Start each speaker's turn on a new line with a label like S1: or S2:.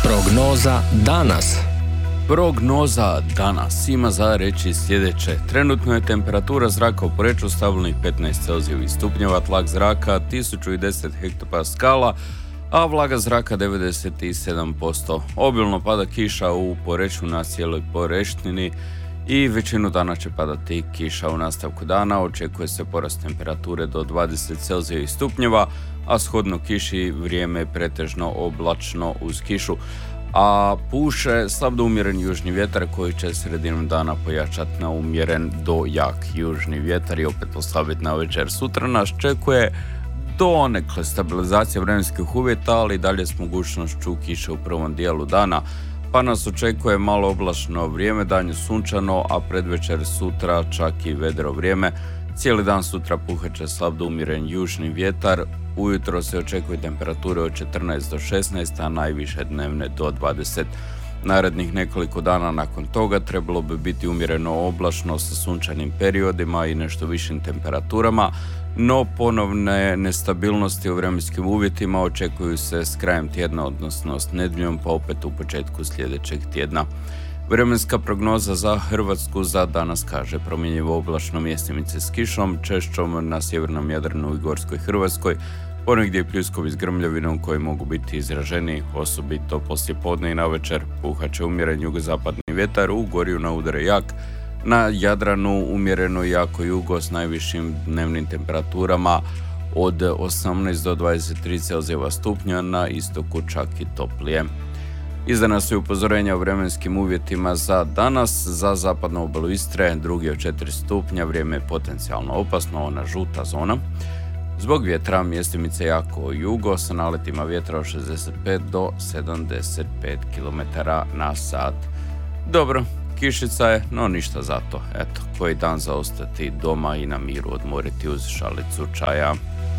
S1: Prognoza danas.
S2: Prognoza danas ima za reći sljedeće. Trenutno je temperatura zraka u Poreču stabilnih 15 celzijevih stupnjeva, tlak zraka 1010 hektopaskala, a vlaga zraka 97%. Obilno pada kiša u Poreču na cijeloj Poreštini i većinu dana će padati kiša u nastavku dana. Očekuje se porast temperature do 20 celzijevih stupnjeva, a shodno kiši vrijeme je pretežno oblačno uz kišu. A puše slab do umjeren južni vjetar koji će sredinom dana pojačati na umjeren do jak južni vjetar i opet oslabiti na večer. Sutra nas čekuje donekle stabilizacija vremenskih uvjeta, ali dalje s mogućnošću kiše u prvom dijelu dana. Pa nas očekuje malo oblačno vrijeme, danju sunčano, a predvečer sutra čak i vedro vrijeme. Cijeli dan sutra puhat slab do umjeren južni vjetar. Ujutro se očekuje temperature od 14 do 16, a najviše dnevne do 20. Narednih nekoliko dana nakon toga trebalo bi biti umjereno oblačno sa sunčanim periodima i nešto višim temperaturama, no ponovne nestabilnosti u vremenskim uvjetima očekuju se s krajem tjedna, odnosno s nedjeljom, pa opet u početku sljedećeg tjedna. Vremenska prognoza za Hrvatsku za danas kaže promjenjivo oblačno, mjestimice s kišom, češćom na sjevernom Jadranu i Gorskoj Hrvatskoj, ponegdje i pljuskovi s grmljavinom koji mogu biti izraženiji, osobito poslije podne i navečer. Puhat će umjeren jugozapadni vjetar, u Gorju na udare jak, na Jadranu umjereno jako jugo s najvišim dnevnim temperaturama od 18 do 23 celzijeva stupnja, na istoku čak i toplije. Izdana su upozorenja o vremenskim uvjetima za danas. Za zapadnu obalu Istre drugi od 4 stupnja, vrijeme je potencijalno opasno, ona žuta zona. Zbog vjetra mjestimice jako jugo sa naletima vjetra od 65 do 75 km na sat. Dobro, kišica je, no ništa zato. Eto, koji dan za ostati doma i na miru odmoriti uz šalicu čaja.